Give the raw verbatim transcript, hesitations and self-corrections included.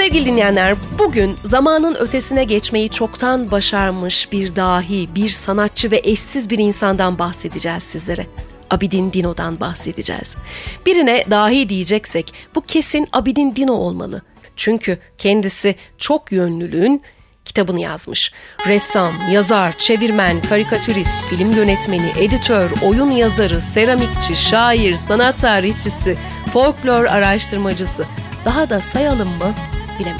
Sevgili dinleyenler, bugün zamanın ötesine geçmeyi çoktan başarmış bir dahi, bir sanatçı ve eşsiz bir insandan bahsedeceğiz sizlere. Abidin Dino'dan bahsedeceğiz. Birine dahi diyeceksek bu kesin Abidin Dino olmalı. Çünkü kendisi çok yönlülüğün kitabını yazmış. Ressam, yazar, çevirmen, karikatürist, film yönetmeni, editör, oyun yazarı, seramikçi, şair, sanat tarihçisi, folklor araştırmacısı. Daha da sayalım mı?